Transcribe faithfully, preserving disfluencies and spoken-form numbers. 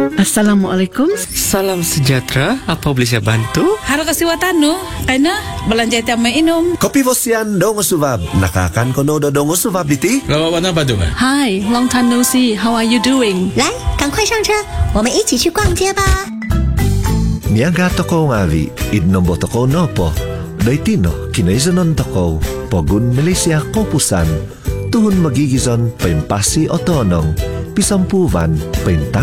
Assalamualaikum. Salam sejahtera. Apa boleh saya bantu? Haro kasiwatan no, kaya belanja tiap minum. Kopi Vosian Dongo Subab. Nakakan kono do Dongo Subab diti. Lawan apa tu? Hi, long time no see. How are you doing? 来，赶快上车，我们一起去逛街吧。 Niaga toko ngawi. Idnombo toko nopo. Daitino kinaisanon toko. Pogun Malaysia Kopusan. Tuhun magigizon paimpasi otonong. Pisampuvan painta.